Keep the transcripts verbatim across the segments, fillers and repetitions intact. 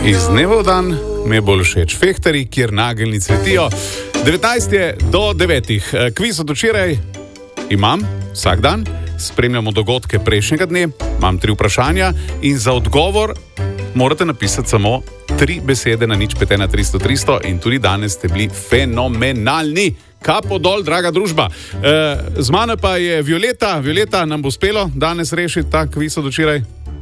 Iz dneva v dan mi je bolj všeč fehtarji, kjer nageljni cvetijo. devetnajst je do devetih. Kviz od včeraj imam vsak dan, spremljamo dogodke prejšnjega dne, imam tri vprašanja in za odgovor morate napisati samo tri besede na nič pet ena tristo tristo in tudi danes ste bili fenomenalni. Kapo dol, draga družba. E, z mano pa je Violeta. Violeta, nam bo uspelo danes rešiti ta kviz od včeraj?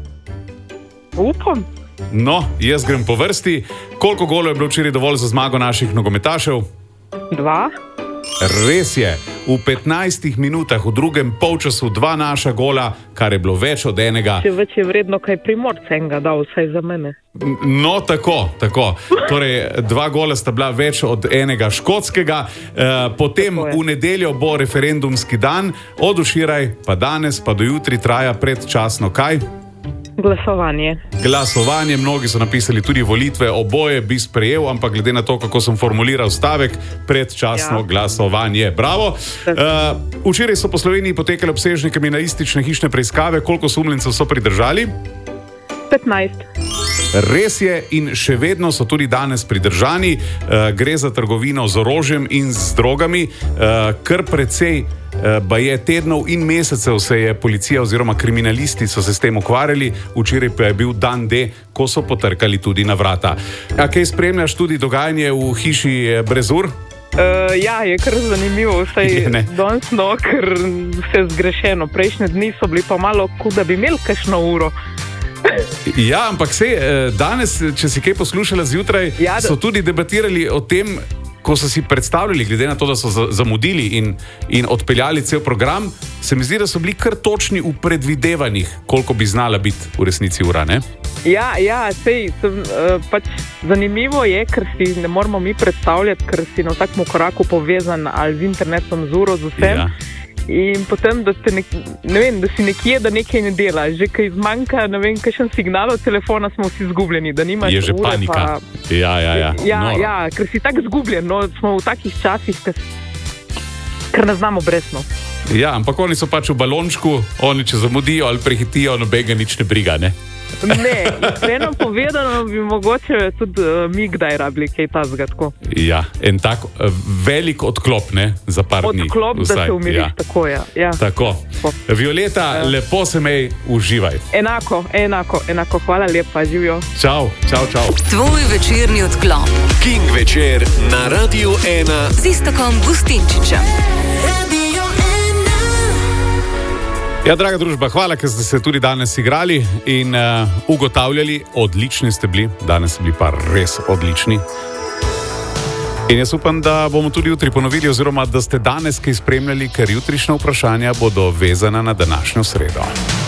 Upam. No, jaz grem po vrsti. Koliko golov je bilo včeraj dovolj za zmago naših nogometašev? Dva. Res je. V petnajstih minutah, v drugem polčasu, dva naša gola, kar je bilo več od enega. Če več je vredno kaj Primorca enega dal, vsaj za mene. No, tako, tako. Torej, dva gola sta bila več od enega škotskega. E, potem v nedeljo bo referendumski dan, od včeraj pa danes pa do jutri traja predčasno kaj? Glasovanje. Glasovanje, mnogi so napisali tudi volitve, oboje bi sprejel, ampak glede na to, kako sem formuliral stavek, predčasno ja. Glasovanje. Bravo! Uh, včeraj so po Sloveniji potekale obsežne kriminalistične hišne preiskave. Koliko osumljencev so pridržali? petnajst. Res je in še vedno so tudi danes pridržani. Uh, gre za trgovino z orožjem in z drogami. Uh, kar precej ba je tednov in mesecev se je policija oziroma kriminalisti so se s tem ukvarjali, včeraj pa je bil dan D, ko so potrkali tudi na vrata. A kaj spremljaš tudi dogajanje v hiši Brezur? Uh, ja, je kar zanimivo, vsaj danes no, ker vse zgrešeno. Prejšnje dni so bili pa malo, kot da bi imeli kakšno uro. Ja, ampak se danes, če si kaj poslušala zjutraj, ja, da... so tudi debatirali o tem, ko so si predstavljali, glede na to, da so zamudili in, in odpeljali cel program, se mi zdi, da so bili kar točni v predvidevanjih, koliko bi znala biti v resnici ura, ne? Ja, ja, sej, sem, uh, pač zanimivo je, ker si ne moramo mi predstavljati, ker si na vsakem koraku povezan ali z internetom, z uro, z vsem. Ja. In potem, da, nek, ne vem, da si nekje, da nekaj ne dela. Že kaj zmanjka, ne vem, kakšen signal od telefona, smo vsi zgubljeni. Da nimaš je že ure, panika. Pa... Ja, ja, ja. Ja, ja, ker si tak zgubljen. No, smo v takih časih, ker ne znamo brezno. Ja, ampak oni so pač v balončku, oni če zamudijo ali prehitijo, nobenega nič ne briga, ne? Ne, iskreno povedano bi mogoče tudi uh, mi kdaj rabili kaj tazga tako. Ja, en tak uh, velik odklop, ne, za par odklop, dni. Odklop, da se umiriš, ja. Tako je. Ja. Tako. Violeta, ja. Lepo se mej, uživaj. Enako, enako, enako. Hvala lepa, živijo. Čau, čau, čau. Tvoj večerni odklop. King večer na Radiu ena. Z Iztokom Gustinčičem. Ja, draga družba, hvala, ker ste se tudi danes igrali in uh, ugotavljali, odlični ste bili, danes ste bili pa res odlični. In jaz upam, da bomo tudi jutri ponovili, oziroma da ste danes kaj spremljali, ker jutrišnja vprašanja bodo vezana na današnjo sredo.